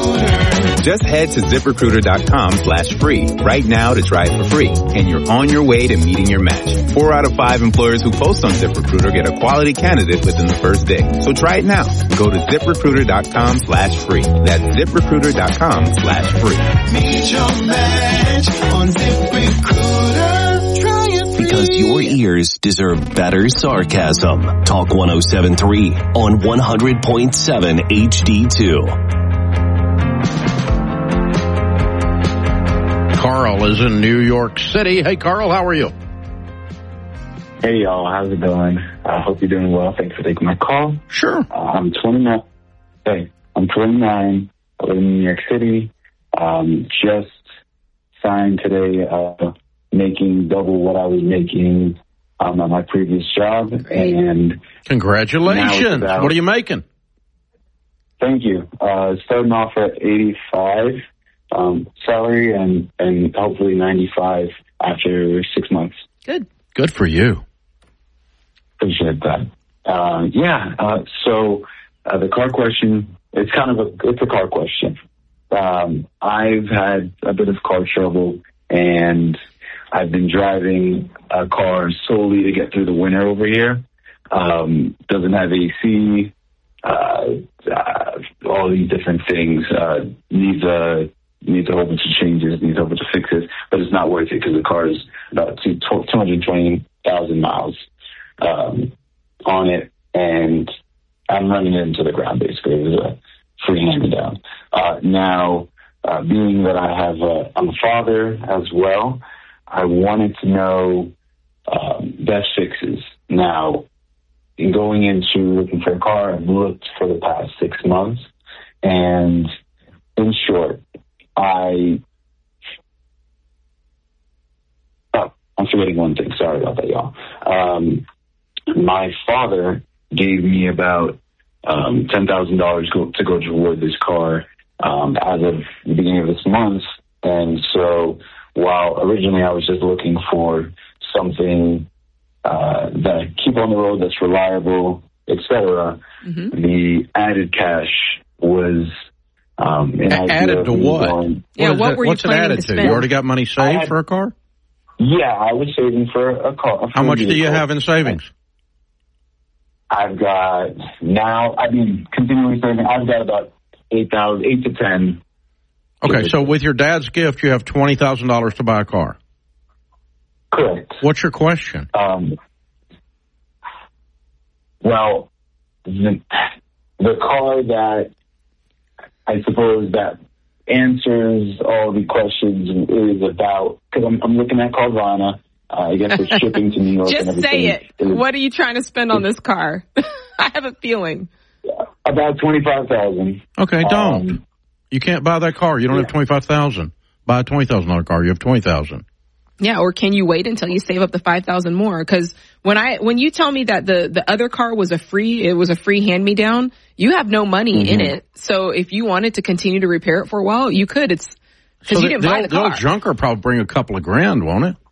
Just head to ZipRecruiter.com/free right now to try it for free, and you're on your way to meeting your match. 4 out of 5 employers who post on ZipRecruiter get a quality candidate within the first day. So try it now. Go to ZipRecruiter.com/free. That's ZipRecruiter.com/free. Meet your match on ZipRecruiter. Try it free. Because your ears deserve better sarcasm. Talk 107.3 on 100.7 HD2. Carl is in New York City. Hey, Carl, how are you? Hey, y'all. How's it going? I hope you're doing well. Thanks for taking my call. Sure. I'm 29. Hey, I'm 29. I live in New York City. Just signed today, making double what I was making at my previous job. And congratulations. What are you making? Thank you. Starting off at 85 salary and hopefully 95 after 6 months. Good for you. Appreciate that. So the car question, it's a car question. I've had a bit of car trouble, and I've been driving a car solely to get through the winter over here. Doesn't have AC, all these different things. Needs a whole bunch of changes, needs a whole bunch of fixes, but it's not worth it because the car is about 220,000 miles on it, and I'm running it into the ground, basically. It was a free hand-me-down. Now, being that I'm a father as well, I wanted to know best fixes. Now, in going into looking for a car, I've looked for the past 6 months, and in short, I'm forgetting one thing. Sorry about that, y'all. My father gave me about $10,000 to go toward this car as of the beginning of this month. And so while originally I was just looking for something that I keep on the road, that's reliable, etc., the added cash was added to what? What were you planning to spend? You already got money saved for a car? Yeah, I was saving for a car. How much do you have in savings? I've got continually saving. I've got about 8 to 10. Okay, so with your dad's gift, you have $20,000 to buy a car. Correct. What's your question? Well, the car that I suppose that answers all the questions is about, because I'm looking at Carvana. I guess it's shipping to New York. Just and everything. say it. What are you trying to spend on this car? I have a feeling. About $25,000. Okay, don't. You can't buy that car. You don't have $25,000. Buy a $20,000 car. You have $20,000. Yeah, or can you wait until you save up the $5,000 more? Because when you tell me that the other car was a free hand-me-down, you have no money in it. So if you wanted to continue to repair it for a while, you could. It's because you didn't buy the car. The old junker probably bring a couple of grand, won't it?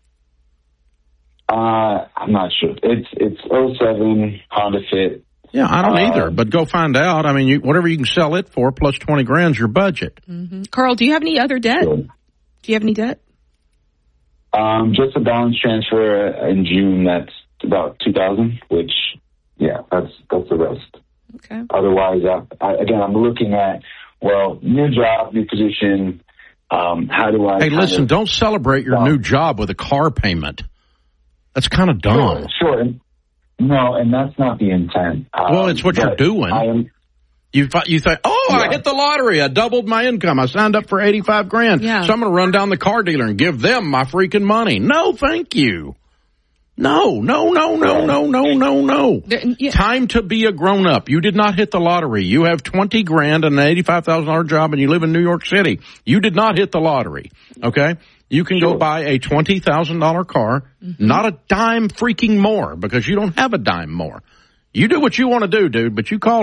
I'm not sure. It's 07 Honda Fit. Yeah, I don't either, but go find out. I mean, whatever you can sell it for plus 20 grand is your budget. Carl, do you have any other debt? Sure. Do you have any debt? Just a balance transfer in June. That's about $2,000, which, that's the rest. Okay. Otherwise, I'm looking at, new job, new position. How do I? Hey, listen, don't celebrate your new job with a car payment. That's kind of dumb. Sure. No, and that's not the intent. It's what you're doing. You think, I hit the lottery. I doubled my income. I signed up for 85 grand. Yeah. So I'm going to run down the car dealer and give them my freaking money. No, thank you. No. Yeah. Time to be a grown up. You did not hit the lottery. You have 20 grand and an $85,000 job and you live in New York City. You did not hit the lottery. Okay. You can go buy a $20,000 car, not a dime freaking more, because you don't have a dime more. You do what you want to do, dude, but you call